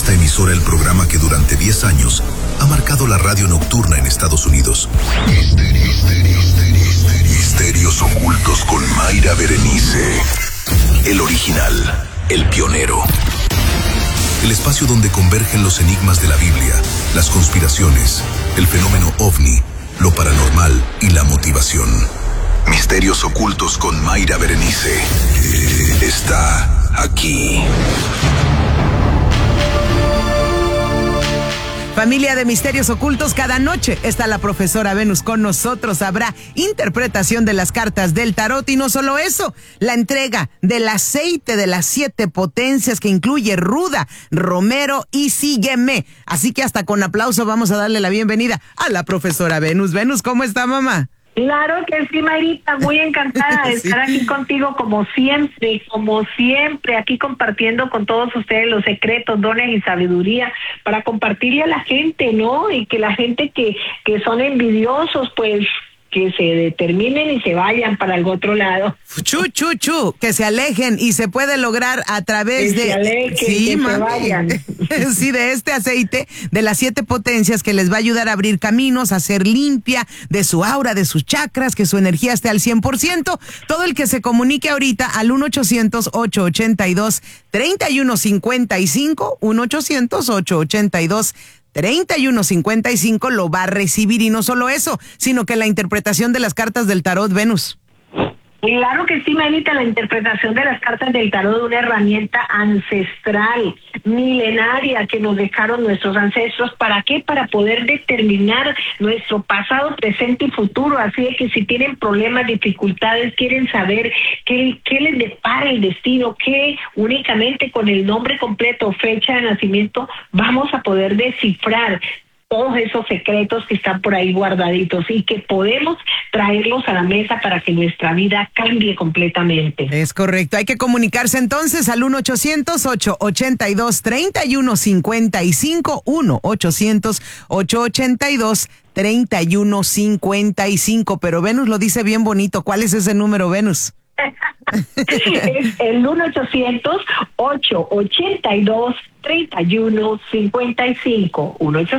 esta emisora el programa que durante 10 años ha marcado la radio nocturna en Estados Unidos. Misterios ocultos con Mayra Berenice. El original, el pionero. El espacio donde convergen los enigmas de la Biblia, las conspiraciones, el fenómeno ovni, lo paranormal y la motivación. Misterios ocultos con Mayra Berenice. Está aquí. Familia de Misterios Ocultos, cada noche está la profesora Venus con nosotros. Habrá interpretación de las cartas del tarot y no solo eso, la entrega del aceite de las 7 potencias que incluye ruda, romero y sígueme. Así que hasta con aplauso vamos a darle la bienvenida a la profesora Venus. Venus, ¿cómo está, mamá? Claro que sí, Mayrita, muy encantada de estar aquí contigo como siempre, aquí compartiendo con todos ustedes los secretos, dones y sabiduría para compartirle a la gente, ¿no? Y que la gente que son envidiosos, pues que se determinen y se vayan para el otro lado. Que se alejen y se puede lograr a través que de... se alejen, sí, que mami. se vayan. Sí, de este aceite de las 7 potencias que les va a ayudar a abrir caminos, a hacer limpia de su aura, de sus chakras, que su energía esté al 100%. Todo el que se comunique ahorita al 1-800-882-3155, 1-800-882-3155 lo va a recibir, y no solo eso, sino que la interpretación de las cartas del tarot, Venus. Claro que sí, Mayrita, la interpretación de las cartas del tarot, una herramienta ancestral, milenaria que nos dejaron nuestros ancestros. ¿Para qué? Para poder determinar nuestro pasado, presente y futuro. Así de que si tienen problemas, dificultades, quieren saber qué les depara el destino, que únicamente con el nombre completo, fecha de nacimiento, vamos a poder descifrar todos esos secretos que están por ahí guardaditos y que podemos traerlos a la mesa para que nuestra vida cambie completamente. Es correcto, hay que comunicarse entonces al 1-800-882-3155, 1-800-882-3155, pero Venus lo dice bien bonito. ¿Cuál es ese número, Venus? Es el 1-800-882-3155,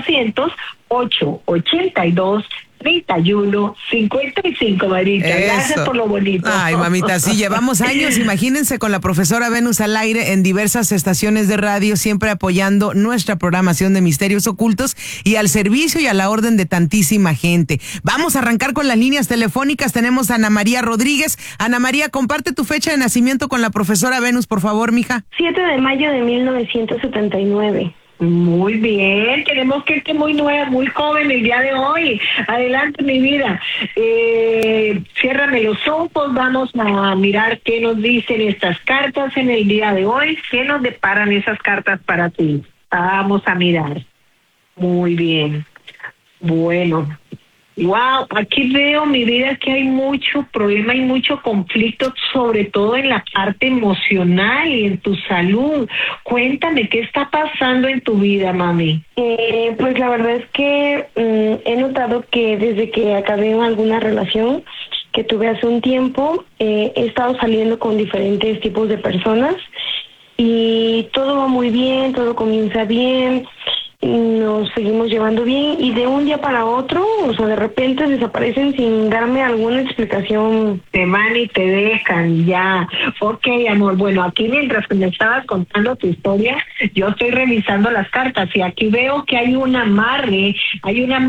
1-800-882-3155, Marita. Gracias por lo bonito. Ay, mamita, sí, llevamos años, imagínense, con la profesora Venus al aire en diversas estaciones de radio, siempre apoyando nuestra programación de Misterios Ocultos y al servicio y a la orden de tantísima gente. Vamos a arrancar con las líneas telefónicas. Tenemos a Ana María Rodríguez. Ana María, comparte tu fecha de nacimiento con la profesora Venus, por favor, mija. 7 de mayo de 1979. Muy bien, tenemos gente muy nueva, muy joven el día de hoy. Adelante, mi vida. Ciérrame los ojos, vamos a mirar qué nos dicen estas cartas en el día de hoy. ¿Qué nos deparan esas cartas para ti? Vamos a mirar. Muy bien. Bueno. Wow, aquí veo, mi vida, que hay mucho problema y mucho conflicto, sobre todo en la parte emocional y en tu salud. Cuéntame, ¿qué está pasando en tu vida, mami? Pues la verdad es que he notado que desde que acabé alguna relación que tuve hace un tiempo, he estado saliendo con diferentes tipos de personas y todo va muy bien, todo comienza bien. Nos seguimos llevando bien y de un día para otro, o sea, de repente desaparecen sin darme alguna explicación. Te van y te dejan, ya. Ok, amor, bueno, aquí mientras que me estabas contando tu historia, yo estoy revisando las cartas y aquí veo que hay un amarre,